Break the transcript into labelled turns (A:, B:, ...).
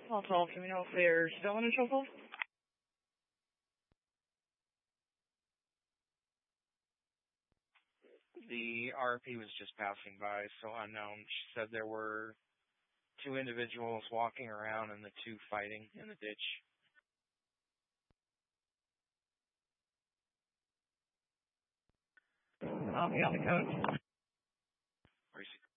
A: Call 12, do we know if they're still in a chokehold?
B: The RP was just passing by, so unknown. She said there were 2 individuals walking around and the 2 fighting in the ditch.
A: I'll be on the code.
B: Precinct